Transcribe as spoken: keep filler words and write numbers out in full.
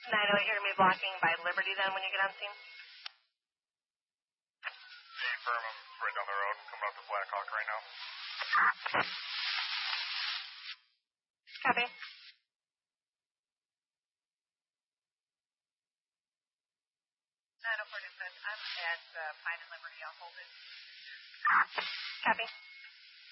nine oh eight, you're going to be blocking by Liberty then when you get on scene? Hey, firm, I'm right down the road, coming up to Blackhawk right now. Copy. nine oh four, I'm at uh, Pine and Liberty. I'll hold it. Copy.